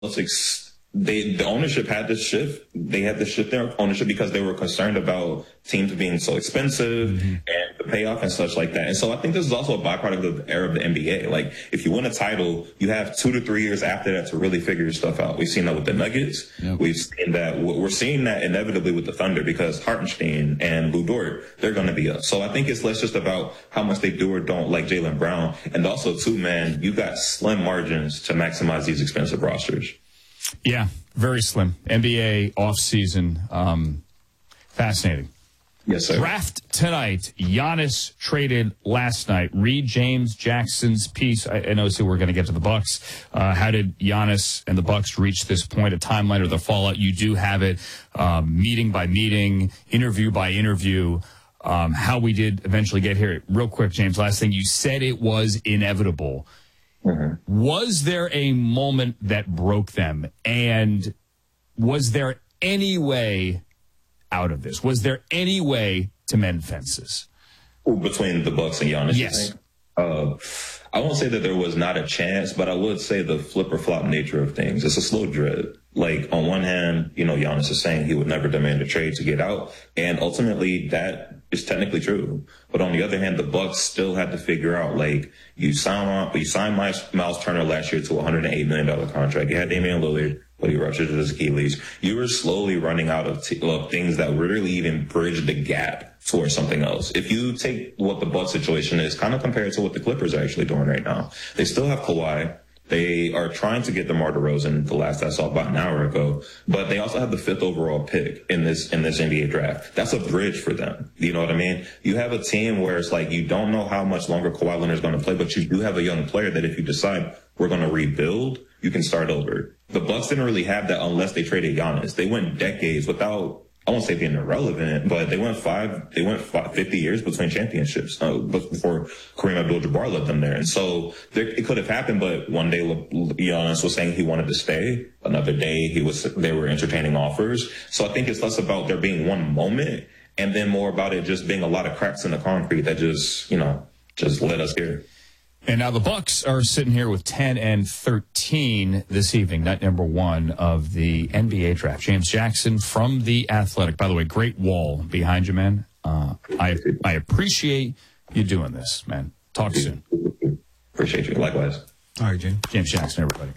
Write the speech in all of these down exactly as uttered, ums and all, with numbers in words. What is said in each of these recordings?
Celtics, they the ownership had to shift. They had to shift their ownership because they were concerned about teams being so expensive mm-hmm. and the payoff and such like that. And so I think this is also a byproduct of the era of the N B A. Like, if you win a title, you have two to three years after that to really figure your stuff out. We've seen that with the Nuggets. Yep. We've seen that. We're seeing that inevitably with the Thunder because Hartenstein and Lou Dort, they're going to be up. So I think it's less just about how much they do or don't like Jaylen Brown. And also, too, man, you got slim margins to maximize these expensive rosters. Yeah, very slim. N B A offseason. Um, fascinating. Yes, sir. Draft tonight. Giannis traded last night. Read James Jackson's piece. I, I know so we're going to get to the Bucks. Uh, how did Giannis and the Bucks reach this point? A timeline of the fallout. You do have it, um, meeting by meeting, interview by interview. Um, how we did eventually get here. Real quick, James. Last thing you said, it was inevitable. Mm-hmm. Was there a moment that broke them? And was there any way out of this? Was there any way to mend fences? Between the Bucks and Giannis? Yes. Uh, I won't say that there was not a chance, but I would say the flip or flop nature of things. It's a slow drip. Like, on one hand, you know, Giannis is saying he would never demand a trade to get out. And ultimately, that is technically true. But on the other hand, the Bucks still had to figure out, like, you signed on, you signed Miles, Miles Turner last year to a one hundred eight million dollars contract. You had Damian Lillard, but he ruptured his Achilles. You were slowly running out of, t- of things that really even bridge the gap towards something else. If you take what the Bucks situation is, kind of compared to what the Clippers are actually doing right now, they still have Kawhi. They are trying to get DeMar DeRozan, the last I saw about an hour ago, but they also have the fifth overall pick in this, in this N B A draft. That's a bridge for them. You know what I mean? You have a team where it's like, you don't know how much longer Kawhi Leonard is going to play, but you do have a young player that if you decide we're going to rebuild, you can start over. The Bucks didn't really have that unless they traded Giannis. They went decades without, I won't say being irrelevant, but they went five, they went five, fifty years between championships, uh, before Kareem Abdul-Jabbar led them there. And so there, it could have happened, but one day Giannis was saying he wanted to stay. Another day he was, they were entertaining offers. So I think it's less about there being one moment and then more about it just being a lot of cracks in the concrete that just, you know, just led us here. And now the Bucks are sitting here with ten and thirteen this evening, night number one of the N B A draft. James Jackson from The Athletic. By the way, great wall behind you, man. Uh, I I appreciate you doing this, man. Talk soon. Appreciate you. Likewise. All right, James. James Jackson, everybody.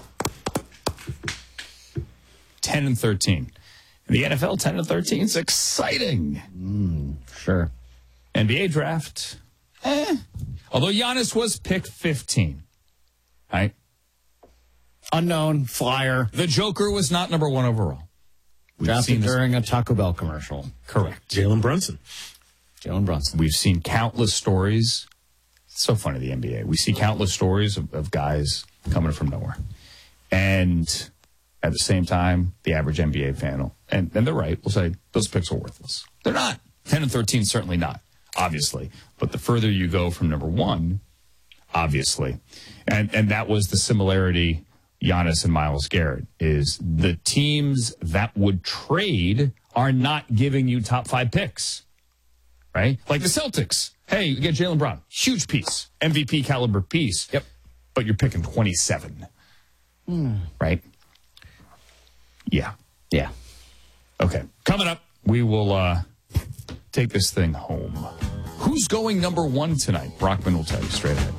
ten and thirteen. In the N F L, ten and thirteen is exciting. Mm, sure. N B A draft, eh. Although Giannis was picked fifteen, right? Unknown, flyer. The Joker was not number one overall. We've Drafted during a Taco Bell commercial. Correct. Jalen Brunson. Jalen Brunson. We've seen countless stories. It's so funny, the N B A. We see countless stories of, of guys coming from nowhere. And at the same time, the average N B A fan will, and, and they're right, will say, those picks are worthless. They're not. ten and thirteen, certainly not. Obviously. But the further you go from number one, obviously. And and that was the similarity, Giannis and Myles Garrett, is the teams that would trade are not giving you top five picks, right? Like the Celtics. Hey, you get Jaylen Brown. Huge piece. M V P caliber piece. Yep. But you're picking twenty-seven. Mm. Right? Yeah. Yeah. Okay. Coming up, we will uh, take this thing home. Who's going number one tonight? Brockman will tell you straight ahead.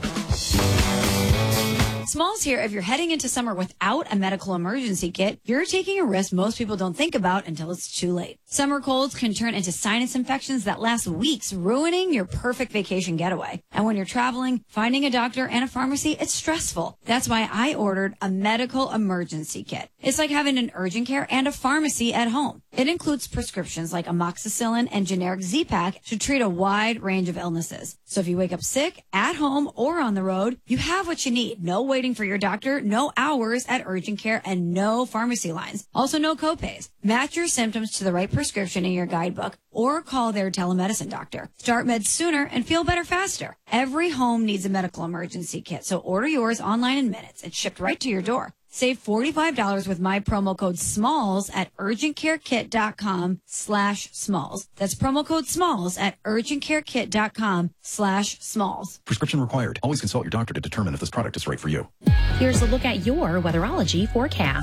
Smalls here. If you're heading into summer without a medical emergency kit, you're taking a risk most people don't think about until it's too late. Summer colds can turn into sinus infections that last weeks, ruining your perfect vacation getaway. And when you're traveling, finding a doctor and a pharmacy, it's stressful. That's why I ordered a medical emergency kit. It's like having an urgent care and a pharmacy at home. It includes prescriptions like amoxicillin and generic Z-Pak to treat a wide range of illnesses. So if you wake up sick, at home, or on the road, you have what you need. No waiting for your doctor, no hours at urgent care, and no pharmacy lines. Also, no copays. Match your symptoms to the right prescription in your guidebook or call their telemedicine doctor. Start meds sooner and feel better faster. Every home needs a medical emergency kit, so order yours online in minutes. It's shipped right to your door. Save forty-five dollars with my promo code SMALLS at urgentcarekit.com slash smalls. That's promo code SMALLS at urgentcarekit.com slash smalls. Prescription required. Always consult your doctor to determine if this product is right for you. Here's a look at your weatherology forecast.